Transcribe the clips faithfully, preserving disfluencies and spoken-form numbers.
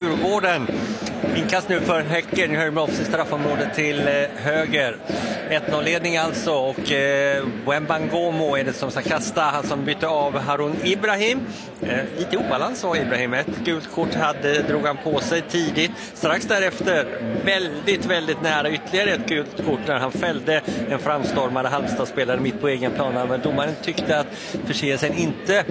Djurgården. Inkast nu för Häcken, Hörmroffs i straffområdet till eh, höger. ett noll-ledning alltså, och eh, Wembangomo är det som ska kasta, han som bytte av Harun Ibrahim. Eh, lite obalans var Ibrahim, ett gult kort hade, drog han på sig tidigt. Strax därefter, väldigt, väldigt nära ytterligare ett gult kort när han fällde en framstormade Halmstad-spelare mitt på egen plan. Men domaren tyckte att förseelsen inte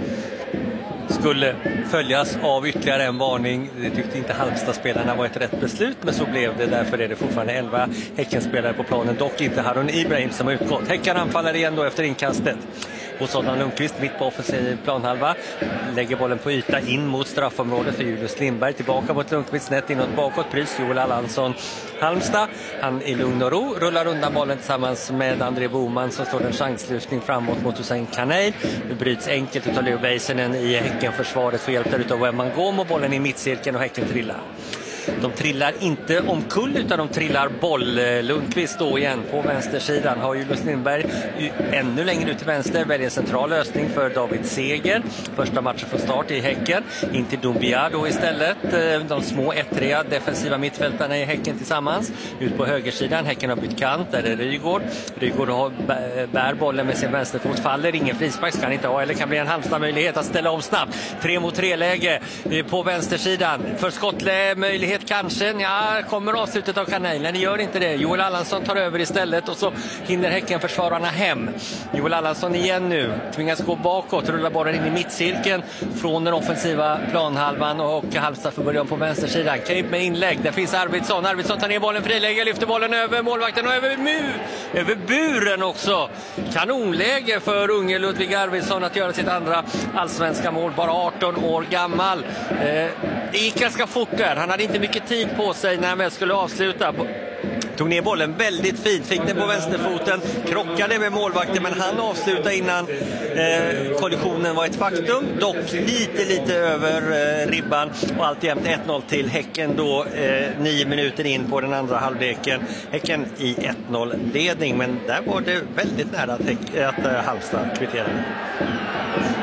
skulle följas av ytterligare en varning. Det tyckte inte Halmstad-spelarna var ett rätt beslut, men så blev det. Därför är det fortfarande elva Häcken-spelare på planen, dock inte Harun Ibrahim som har utgått. Häcken anfaller igen då efter inkastet. Och Sådan Lundqvist mitt på offensiv planhalva lägger bollen på yta in mot straffområdet för Julius Lindberg. Tillbaka mot Lundqvist, snett inåt bakåt. Prys Joel Allansson Halmstad. Han i lugn och ro rullar undan bollen tillsammans med André Boman som står en chanslyftning framåt mot Hussein Kanel. Det bryts enkelt utav Leo Väisänen i Häcken-försvaret för hjälp där utav Wembangomo. Bollen i mittcirkeln och Häcken trillar. De trillar inte omkull utan de trillar boll. Lundqvist då igen på vänstersidan. Har Julius Lindberg ännu längre ut till vänster. Väljer en central lösning för David Seger. Första matchen från start i Häcken. In till Doumbia då istället. De små ettriga defensiva mittfältarna i Häcken tillsammans. Ut på högersidan. Häcken har bytt kant. Där är Rygård. Rygård har bär bollen med sin vänsterfot. Faller. Ingen frispark kan inte ha. Eller kan bli en Halmstad möjlighet att ställa om snabbt. Tre mot tre läge på vänstersidan. För skottlä möjlighet kanske, ja, kommer avslutet av kanalen. Det gör inte det. Joel Allansson tar över istället och så hinner Häcken försvararna hem. Joel Allansson igen nu. Tvingas gå bakåt, rullar bollen in i mittcirkeln från den offensiva planhalvan och Halmstad får börja på vänstersidan. Knipp med inlägg. Där finns Arvidsson. Arvidsson tar ner bollen, frilägger, lyfter bollen över målvakten och över mur. Över buren också. Kanonläge för unge Ludvig Arvidsson att göra sitt andra allsvenska mål. Bara arton år gammal. Eh, det gick ganska fort där. Han hade inte mycket tid på sig när han väl skulle avsluta. Tog ner bollen väldigt fint, fick den på vänsterfoten, krockade med målvakten, men han avslutade innan eh, kollisionen var ett faktum. Dock lite, lite över eh, ribban och alltjämt ett noll till Häcken då eh, nio minuter in på den andra halvleken. Häcken i ett noll-ledning, men där var det väldigt nära att, att, att Halmstad kvitterade.